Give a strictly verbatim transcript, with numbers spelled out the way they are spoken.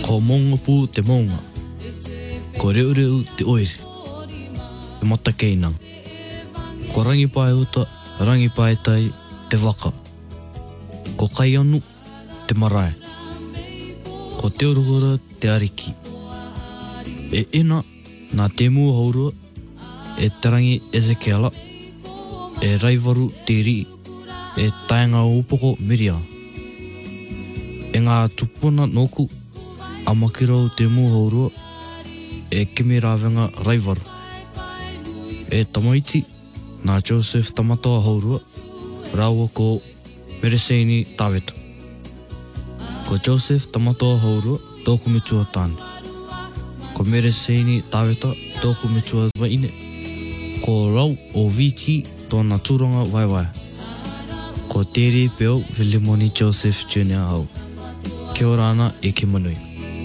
Ko monga pū te monga. Ko reu reu te oire. Te mata keinang. Ko rangi pae uta, rangi pae tai te waka. Ko kai anu te marae. Ko te urugura te ariki. E ina nā te mua haurua e te rangi Ezekiela. E raivaru te ri e taenga o upoko miria. E ngā tupuna noku a makirau te mua haurua e kimi rāwenga raivaru. E tamaiti nā Joseph tamatoa haurua raua ko Mereseini Tāweta. Ko Joseph tamatoa haurua tōku mitua tāne. Ko Mereseini Tāweta tōku mitua waine. Ko rau o Viti tōna tūranga waiwai. Ko Tere Peo Vilimoni Joseph Junior Hau. Kia ora ana e ki manui.